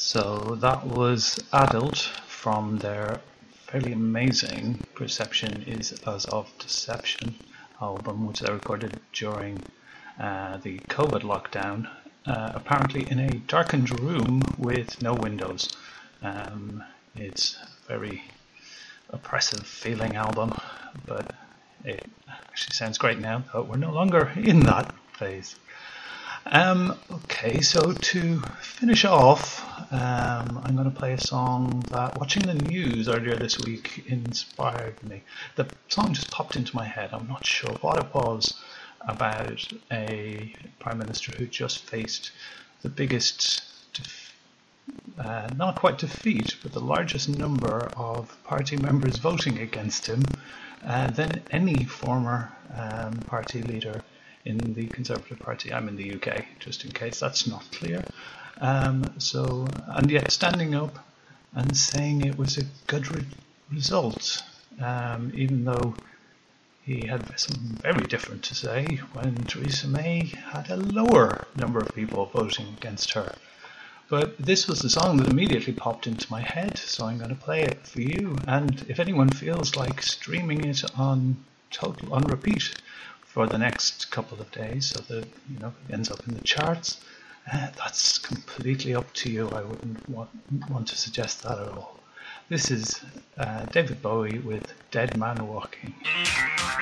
So that was Adult from their fairly amazing Perception is as of Deception album, which they recorded during the COVID lockdown, apparently in a darkened room with no windows. It's a very oppressive feeling album, but it actually sounds great now that we're no longer in that phase. Okay, so to finish off, I'm going to play a song that watching the news earlier this week inspired me. The song just popped into my head. I'm not sure what it was, about a Prime Minister who just faced the biggest, not quite defeat, but the largest number of party members voting against him than any former party leader in the Conservative Party. I'm in the UK, just in case that's not clear. And yet standing up and saying it was a good result, even though he had something very different to say when Theresa May had a lower number of people voting against her. But this was the song that immediately popped into my head, so I'm going to play it for you. And if anyone feels like streaming it on repeat for the next couple of days, so that it ends up in the charts, that's completely up to you. I wouldn't want to suggest that at all. This is David Bowie with Dead Man Walking.